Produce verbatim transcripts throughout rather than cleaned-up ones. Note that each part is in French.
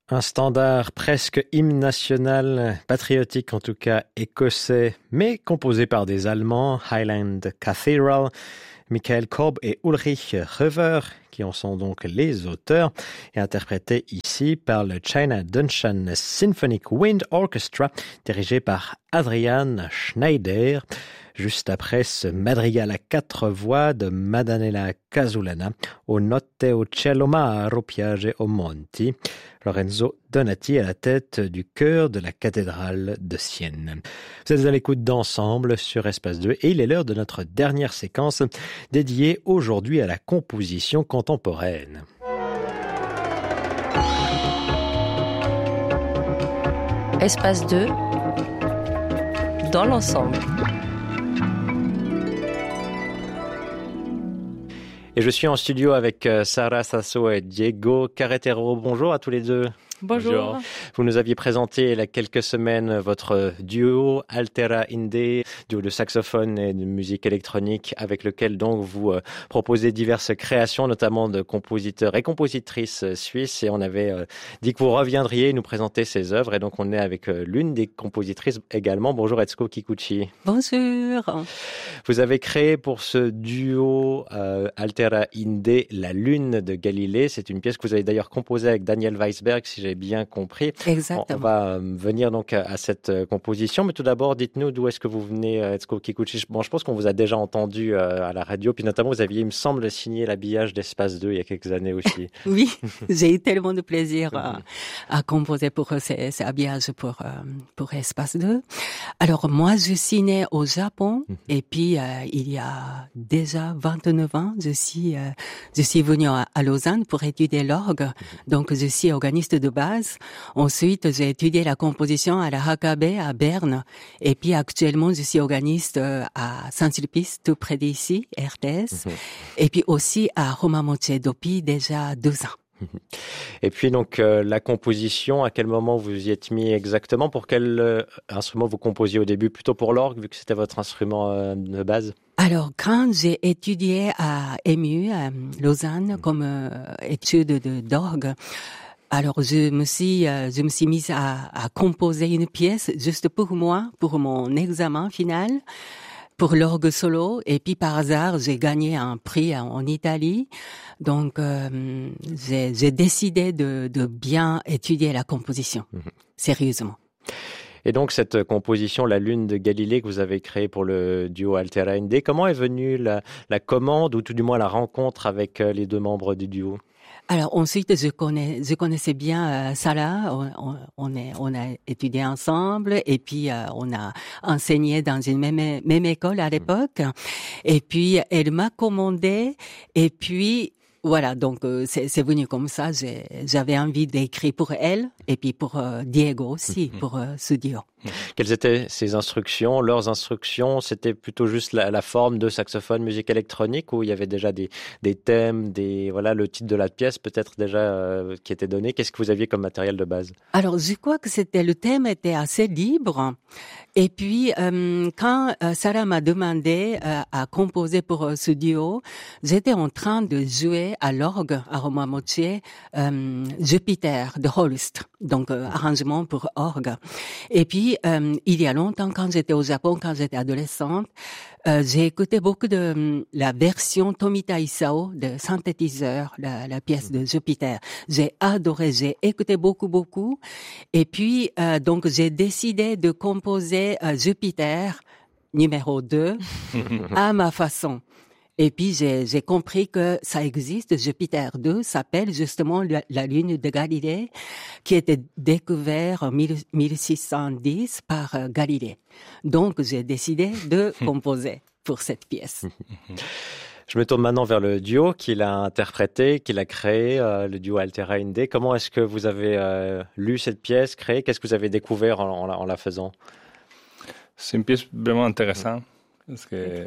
Un standard presque hymne national, patriotique en tout cas écossais, mais composé par des Allemands, Highland Cathedral, Michael Korb et Ulrich Röver, qui en sont donc les auteurs, et interprété ici par le China Dongsan Symphonic Wind Orchestra, dirigé par Adrian Schneider, juste après ce madrigal à quatre voix de Madanella Casulana, au note au cielo mare piage o monti, Lorenzo Donati à la tête du chœur de la cathédrale de Sienne. Vous êtes à l'écoute d'Ensemble sur Espace deux et il est l'heure de notre dernière séquence dédiée aujourd'hui à la composition contemporaine. Espace deux, dans l'ensemble. Et je suis en studio avec Sara Sasso et Diego Carretero. Bonjour à tous les deux. Bonjour. Bonjour. Vous nous aviez présenté il y a quelques semaines votre duo Altera Inde, duo de saxophone et de musique électronique avec lequel donc vous euh, proposez diverses créations, notamment de compositeurs et compositrices suisses. Et on avait euh, dit que vous reviendriez nous présenter ces œuvres. Et donc on est avec euh, l'une des compositrices également. Bonjour Etsuko Kikuchi. Bonjour. Vous avez créé pour ce duo euh, Altera Inde La Lune de Galilée. C'est une pièce que vous avez d'ailleurs composée avec Daniel Weisberg, si j'ai bien compris. Exactement. On va venir donc à cette composition, mais tout d'abord, dites-nous d'où est-ce que vous venez, Etsuko Kikuchi. Bon, je pense qu'on vous a déjà entendu à la radio, puis notamment vous aviez, il me semble, signé l'habillage d'Espace deux il y a quelques années aussi. Oui, j'ai eu tellement de plaisir à, à composer pour ces, ces habillages pour, pour Espace deux. Alors moi, je suis née au Japon, et puis euh, il y a déjà vingt-neuf ans, je suis, euh, je suis venue à, à Lausanne pour étudier l'orgue, donc je suis organiste de base. Ensuite, j'ai étudié la composition à la H K B à Berne. Et puis, actuellement, je suis organiste à Saint-Sulpice, tout près d'ici, R T S. Mm-hmm. Et puis aussi à Romamoche depuis déjà deux ans. Et puis donc euh, la composition, à quel moment vous y êtes mis exactement? Pour quel euh, instrument vous composiez au début? Plutôt pour l'orgue, vu que c'était votre instrument euh, de base? Alors, quand j'ai étudié à E M U, à Lausanne, mmh. comme euh, étude de, d'orgue, alors je me suis, euh, je me suis mise à, à composer une pièce juste pour moi, pour mon examen final, pour l'orgue solo. Et puis par hasard, j'ai gagné un prix en, en Italie. Donc, euh, j'ai, j'ai décidé de, de bien étudier la composition, mmh. sérieusement. Et donc cette composition, La Lune de Galilée, que vous avez créée pour le duo Altera Inde, comment est venue la, la commande, ou tout du moins la rencontre avec les deux membres du duo? Alors ensuite, je connais, je connaissais bien euh, Sarah. On, on, on, est, on a étudié ensemble et puis euh, on a enseigné dans une même même école à l'époque. Et puis elle m'a commandé et puis voilà, donc euh, c'est, c'est venu comme ça. J'ai, j'avais envie d'écrire pour elle et puis pour euh, Diego aussi, pour euh, ce duo. Quelles étaient ces instructions? Leurs instructions, c'était plutôt juste la, la forme de saxophone, musique électronique, ou il y avait déjà des, des thèmes, des voilà, le titre de la pièce peut-être déjà euh, qui était donné? Qu'est-ce que vous aviez comme matériel de base? Alors, je crois que c'était le thème était assez libre. Et puis, euh, quand euh, Sarah m'a demandé euh, à composer pour euh, ce duo, j'étais en train de jouer à l'orgue à Romamoche euh, Jupiter de Holst, donc euh, arrangement pour orgue. Et puis, euh, il y a longtemps, quand j'étais au Japon, quand j'étais adolescente, euh, j'ai écouté beaucoup de la version Tomita Isao de synthétiseur, la, la pièce de Jupiter. J'ai adoré, j'ai écouté beaucoup, beaucoup. Et puis, euh, donc, j'ai décidé de composer euh, Jupiter numéro deux à ma façon. Et puis, j'ai, j'ai compris que ça existe. Jupiter deux s'appelle justement la, la Lune de Galilée, qui a été découverte en mille six cent dix par euh, Galilée. Donc, j'ai décidé de composer pour cette pièce. Je me tourne maintenant vers le duo qu'il a interprété, qu'il a créé, euh, le duo Altera Inde. Comment est-ce que vous avez euh, lu cette pièce, créée? Qu'est-ce que vous avez découvert en, en, la, en la faisant? C'est une pièce vraiment intéressante. Parce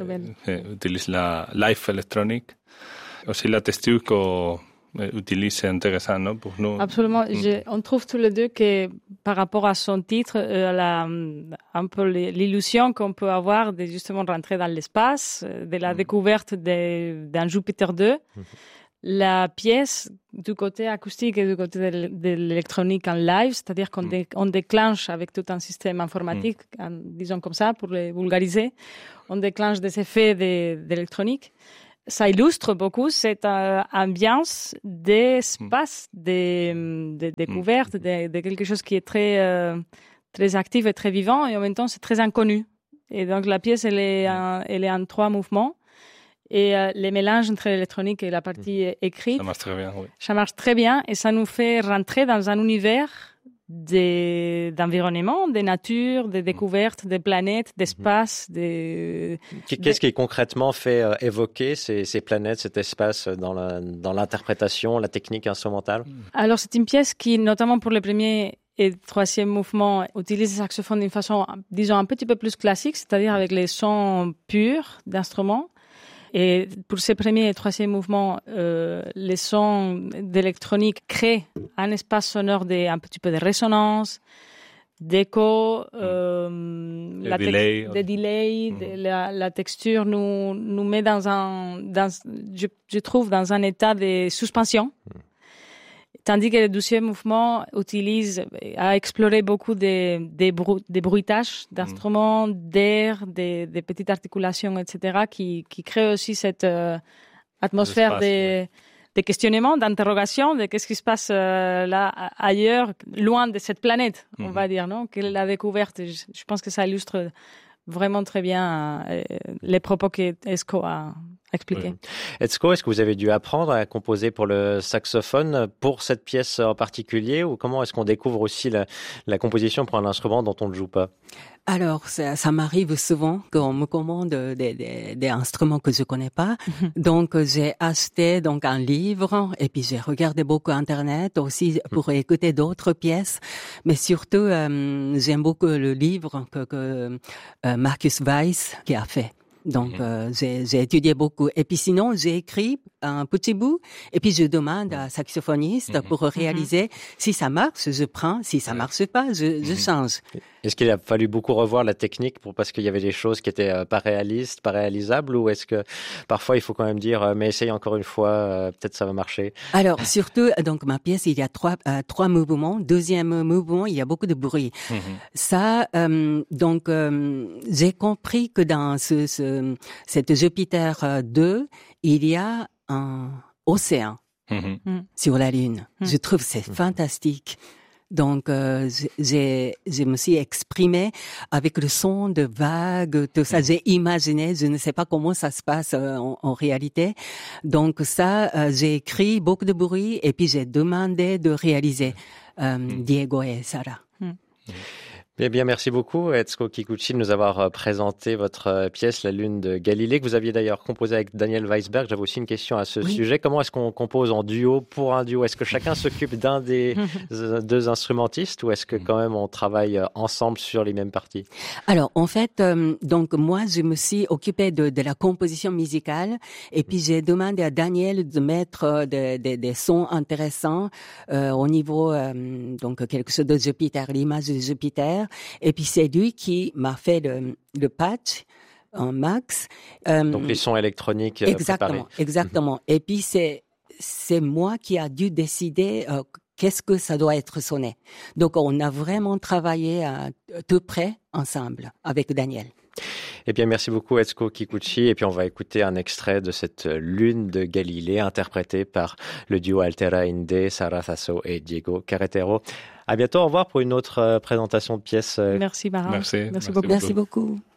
que utilise la live électronique. Aussi la texture qu'on utilise, c'est intéressant, non, pour nous. Absolument. Je, on trouve tous les deux que par rapport à son titre, euh, la, un peu l'illusion qu'on peut avoir de justement rentrer dans l'espace, de la mm. découverte de, d'un Jupiter deux. Mm. la pièce du côté acoustique et du côté de, de l'électronique en live, c'est-à-dire qu'on dé, on déclenche avec tout un système informatique, mm. en, disons comme ça, pour les vulgariser, on déclenche des effets de, d'électronique. Ça illustre beaucoup cette euh, ambiance d'espace, mm. de, de découverte, de, de quelque chose qui est très, euh, très actif et très vivant, et en même temps, c'est très inconnu. Et donc, la pièce, elle est, mm. en, elle est en trois mouvements. Et euh, les mélanges entre l'électronique et la partie mmh. écrite, ça marche très bien, oui. Ça marche très bien et ça nous fait rentrer dans un univers de, d'environnement, de nature, de découvertes, des planètes, d'espace. Mmh. De, Qu'est-ce de... qui concrètement fait euh, évoquer ces, ces planètes, cet espace dans, la, dans l'interprétation, la technique instrumentale? Alors, c'est une pièce qui, notamment pour le premier et troisième mouvement, utilise le saxophone d'une façon, disons, un petit peu plus classique, c'est-à-dire avec les sons purs d'instruments. Et pour ces premiers et troisième mouvements, euh, les sons d'électronique créent un espace sonore de, un petit peu de résonance, d'écho, euh, la delay, tex- de delay, mm-hmm. de la, la texture nous, nous met dans un, dans, je, je trouve, dans un état de suspension. Mm. Tandis que le douzième mouvement utilise, a exploré beaucoup des de, de, de bruitages d'instruments, mmh. d'air, des de petites articulations, et cetera, qui, qui créent aussi cette euh, atmosphère de, oui. de questionnement, d'interrogation, de qu'est-ce qui se passe euh, là, ailleurs, loin de cette planète, mmh. on va dire, non? Quelle est la découverte? Je, je pense que ça illustre vraiment très bien euh, les propos qu'Etzko a expliqués. Mmh. Etzko, est-ce que vous avez dû apprendre à composer pour le saxophone pour cette pièce en particulier, ou comment est-ce qu'on découvre aussi la, la composition pour un instrument dont on ne joue pas? Alors, ça, ça m'arrive souvent qu'on me commande des, des, des instruments que je connais pas. Donc, j'ai acheté donc un livre et puis j'ai regardé beaucoup Internet aussi pour écouter d'autres pièces. Mais surtout, euh, j'aime beaucoup le livre que, que euh, Marcus Weiss qui a fait. Donc, mmh. euh, j'ai, j'ai étudié beaucoup. Et puis sinon, j'ai écrit un petit bout et puis je demande à un saxophoniste mmh. pour réaliser. Mmh. Si ça marche, je prends. Si ça marche pas, je, je change. Est-ce qu'il a fallu beaucoup revoir la technique pour, parce qu'il y avait des choses qui étaient pas réalistes, pas réalisables, ou est-ce que parfois il faut quand même dire, mais essaye encore une fois, peut-être ça va marcher? Alors, surtout, donc, ma pièce, il y a trois, euh, trois mouvements. Deuxième mouvement, il y a beaucoup de bruit. Mmh. Ça, euh, donc, euh, j'ai compris que dans ce, ce, cette Jupiter deux, il y a un océan mmh. sur la Lune. Mmh. Je trouve que c'est mmh. fantastique. Donc, euh, j'ai, je me suis exprimée avec le son de vagues, tout ça. J'ai imaginé, je ne sais pas comment ça se passe euh, en, en réalité. Donc, ça, euh, j'ai écrit beaucoup de bruit et puis j'ai demandé de réaliser euh, Diego et Sarah. Mm. Eh bien, merci beaucoup, Etzko Kikuchi, de nous avoir présenté votre pièce, La Lune de Galilée, que vous aviez d'ailleurs composée avec Daniel Weisberg. J'avais aussi une question à ce oui. sujet. Comment est-ce qu'on compose en duo pour un duo? Est-ce que chacun s'occupe d'un des deux instrumentistes, ou est-ce que quand même on travaille ensemble sur les mêmes parties? Alors, en fait, euh, donc moi, je me suis occupée de, de la composition musicale, et puis j'ai demandé à Daniel de mettre des de, de sons intéressants euh, au niveau, euh, donc quelque chose de Jupiter, l'image de Jupiter. Et puis c'est lui qui m'a fait le, le patch en max. Euh, Donc les sons électroniques exactement, préparés. Exactement. Et puis c'est c'est moi qui a dû décider euh, qu'est-ce que ça doit être sonné. Donc on a vraiment travaillé à tout près ensemble avec Daniel. Eh bien, merci beaucoup, Etzko Kikuchi. Et puis, on va écouter un extrait de cette Lune de Galilée, interprétée par le duo Altera Inde, Sarah Tasso et Diego Carretero. À bientôt, au revoir pour une autre présentation de pièces. Merci, Mara. Merci, merci, merci beaucoup. Beaucoup. Merci beaucoup.